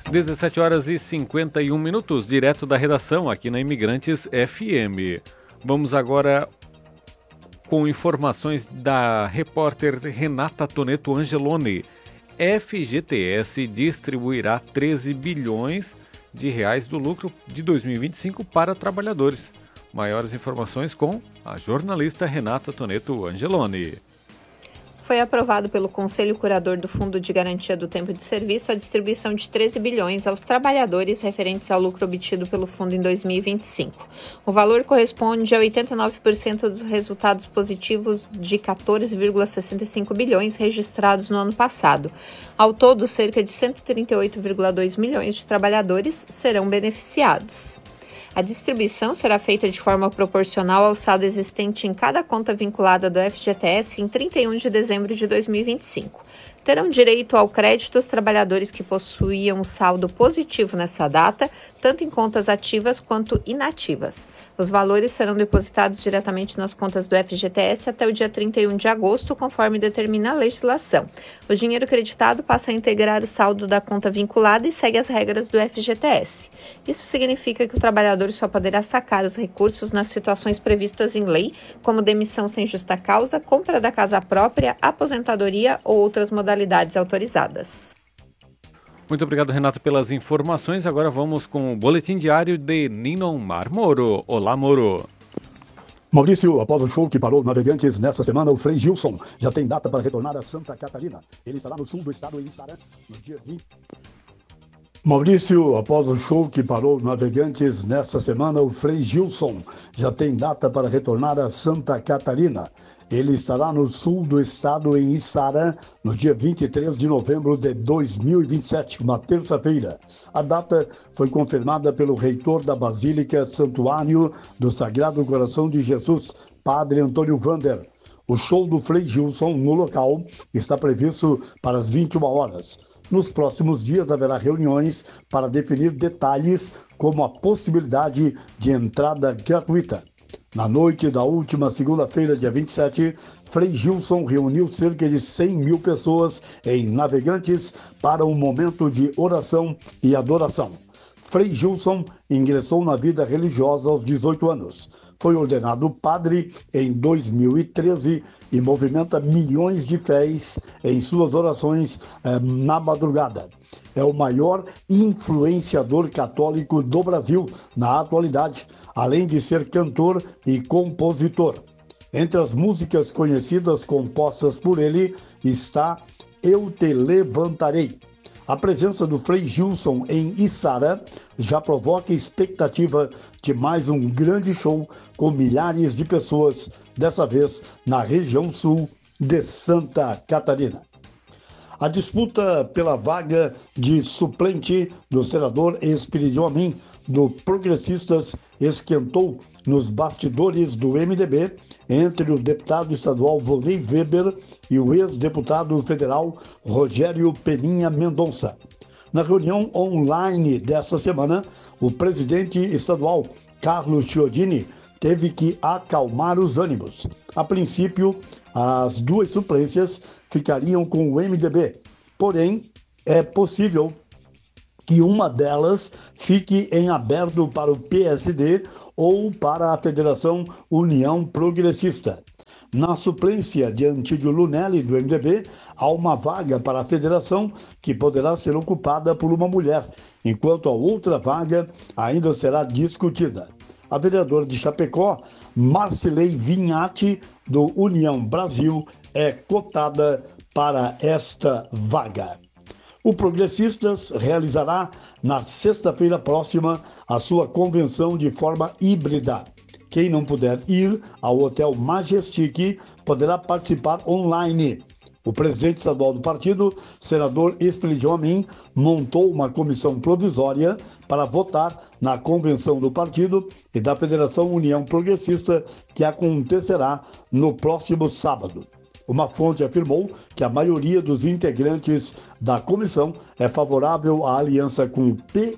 17 horas e 51 minutos, direto da redação aqui na Imigrantes FM. Vamos agora com informações da repórter Renata Toneto Angeloni. FGTS distribuirá 13 bilhões de reais do lucro de 2025 para trabalhadores. Maiores informações com a jornalista Renata Toneto Angeloni. Foi aprovado pelo Conselho Curador do Fundo de Garantia do Tempo de Serviço a distribuição de 13 bilhões aos trabalhadores referentes ao lucro obtido pelo fundo em 2025. O valor corresponde a 89% dos resultados positivos de 14,65 bilhões registrados no ano passado. Ao todo, cerca de 138,2 milhões de trabalhadores serão beneficiados. A distribuição será feita de forma proporcional ao saldo existente em cada conta vinculada do FGTS em 31 de dezembro de 2025. Terão direito ao crédito os trabalhadores que possuíam saldo positivo nessa data, tanto em contas ativas quanto inativas. Os valores serão depositados diretamente nas contas do FGTS até o dia 31 de agosto, conforme determina a legislação. O dinheiro creditado passa a integrar o saldo da conta vinculada e segue as regras do FGTS. Isso significa que o trabalhador só poderá sacar os recursos nas situações previstas em lei, como demissão sem justa causa, compra da casa própria, aposentadoria ou outras modalidades autorizadas. Muito obrigado, Renato, pelas informações. Agora vamos com o boletim diário de Ninomar Moro. Olá, Moro. Maurício, após o show que parou Navegantes nesta semana, o Frei Gilson já tem data para retornar a Santa Catarina. Ele estará no sul do estado, em Sarã, no dia 20. Maurício, após o show que parou Navegantes nesta semana, o Frei Gilson já tem data para retornar a Santa Catarina. Ele estará no sul do estado, em Içarã, no dia 23 de novembro de 2027, uma terça-feira. A data foi confirmada pelo reitor da Basílica Santuário do Sagrado Coração de Jesus, Padre Antônio Vander. O show do Frei Gilson no local está previsto para as 21 horas. Nos próximos dias haverá reuniões para definir detalhes, como a possibilidade de entrada gratuita. Na noite da última segunda-feira, dia 27, Frei Gilson reuniu cerca de 100 mil pessoas em Navegantes para um momento de oração e adoração. Frei Gilson ingressou na vida religiosa aos 18 anos. Foi ordenado padre em 2013 e movimenta milhões de fiéis em suas orações na madrugada. É o maior influenciador católico do Brasil na atualidade, além de ser cantor e compositor. Entre as músicas conhecidas compostas por ele está Eu Te Levantarei. A presença do Frei Gilson em Içarã já provoca expectativa de mais um grande show com milhares de pessoas, dessa vez na região sul de Santa Catarina. A disputa pela vaga de suplente do senador Espiridião Amin, do Progressistas, esquentou nos bastidores do MDB entre o deputado estadual Volney Weber e o ex-deputado federal Rogério Peninha Mendonça. Na reunião online desta semana, o presidente estadual Carlos Chiodini teve que acalmar os ânimos. A princípio, as duas suplências ficariam com o MDB, porém, é possível que uma delas fique em aberto para o PSD ou para a Federação União Progressista. Na suplência de Antídio Lunelli, do MDB, há uma vaga para a federação que poderá ser ocupada por uma mulher, enquanto a outra vaga ainda será discutida. A vereadora de Chapecó, Marcilei Vinhati, do União Brasil, é cotada para esta vaga. O Progressistas realizará na sexta-feira próxima a sua convenção de forma híbrida. Quem não puder ir ao Hotel Majestic poderá participar online. O presidente estadual do partido, senador Espiridião Amin, montou uma comissão provisória para votar na convenção do partido e da Federação União Progressista, que acontecerá no próximo sábado. Uma fonte afirmou que a maioria dos integrantes da comissão é favorável à aliança com o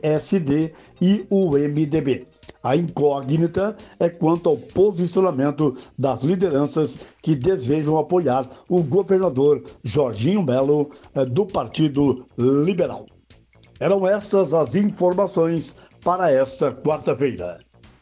PSD e o MDB. A incógnita é quanto ao posicionamento das lideranças que desejam apoiar o governador Jorginho Melo do Partido Liberal. Eram estas as informações para esta quarta-feira.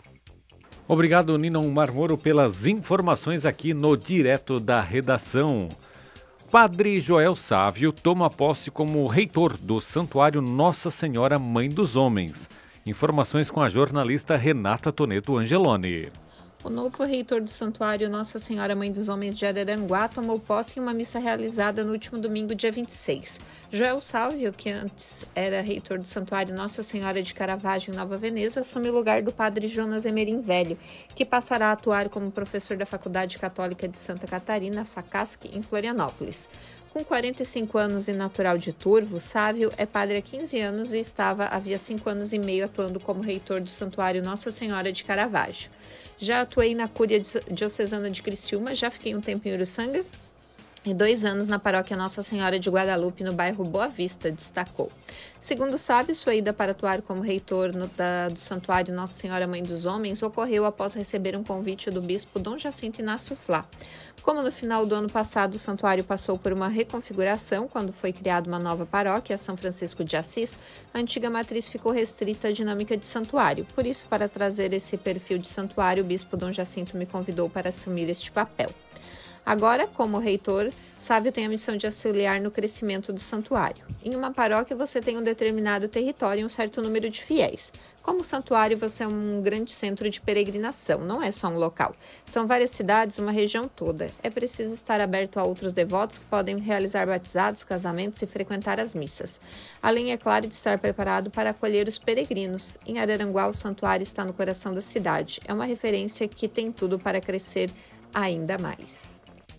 Obrigado, Ninon Marmoro, pelas informações aqui no Direto da Redação. Padre Joel Sávio toma posse como reitor do Santuário Nossa Senhora Mãe dos Homens. Informações com a jornalista Renata Toneto Angeloni. O novo reitor do Santuário Nossa Senhora Mãe dos Homens de Araranguá tomou posse em uma missa realizada no último domingo, dia 26. Joel Sávio, que antes era reitor do Santuário Nossa Senhora de Caravaggio, em Nova Veneza, assume o lugar do padre Jonas Emerim Velho, que passará a atuar como professor da Faculdade Católica de Santa Catarina, FACASC, em Florianópolis. Com 45 anos e natural de Turvo, Sávio é padre há 15 anos e estava havia 5 anos e meio atuando como reitor do Santuário Nossa Senhora de Caravaggio. Já atuei na Cúria Diocesana de Criciúma, já fiquei um tempo em Uruçanga e 2 anos na Paróquia Nossa Senhora de Guadalupe, no bairro Boa Vista, destacou. Segundo Sávio, sua ida para atuar como reitor do Santuário Nossa Senhora Mãe dos Homens ocorreu após receber um convite do bispo Dom Jacinto Inácio Flá. Como no final do ano passado o santuário passou por uma reconfiguração quando foi criada uma nova paróquia, São Francisco de Assis, a antiga matriz ficou restrita à dinâmica de santuário. Por isso, para trazer esse perfil de santuário, o bispo Dom Jacinto me convidou para assumir este papel. Agora, como reitor, Sávio tem a missão de auxiliar no crescimento do santuário. Em uma paróquia, você tem um determinado território e um certo número de fiéis. Como santuário, você é um grande centro de peregrinação, não é só um local. São várias cidades, uma região toda. É preciso estar aberto a outros devotos que podem realizar batizados, casamentos e frequentar as missas. Além, é claro, de estar preparado para acolher os peregrinos. Em Araranguá, o santuário está no coração da cidade. É uma referência que tem tudo para crescer ainda mais.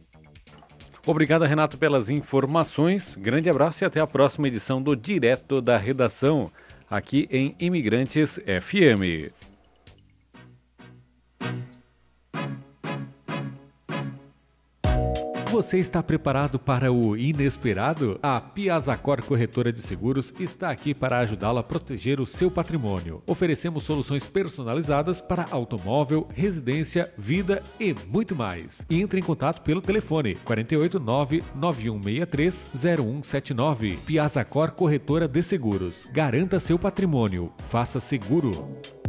Obrigado, Renato, pelas informações. Grande abraço e até a próxima edição do Direto da Redação, aqui em Imigrantes FM. Você está preparado para o inesperado? A Piazacor Corretora de Seguros está aqui para ajudá-lo a proteger o seu patrimônio. Oferecemos soluções personalizadas para automóvel, residência, vida e muito mais. Entre em contato pelo telefone 489-9163-0179. Piazacor Corretora de Seguros. Garanta seu patrimônio. Faça seguro.